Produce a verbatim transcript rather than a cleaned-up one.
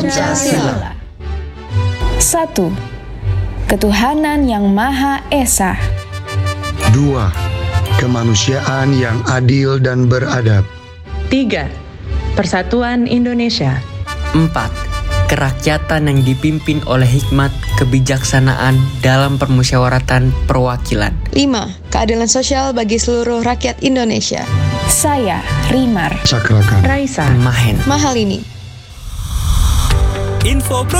Pancasila. Satu, ketuhanan yang Maha Esa. Dua, kemanusiaan yang adil dan beradab. Tiga, persatuan Indonesia. Empat, kerakyatan yang dipimpin oleh hikmat kebijaksanaan dalam permusyawaratan perwakilan. Lima, keadilan sosial bagi seluruh rakyat Indonesia. Saya, Rimar Cakrakan. Raisa. Mahen. Mahal ini. Info